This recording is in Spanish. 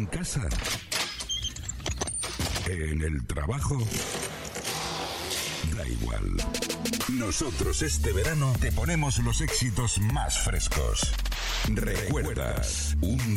casa? ¿En el trabajo? Da igual. Nosotros este verano te ponemos los éxitos más frescos. ¿Recuerdas? Un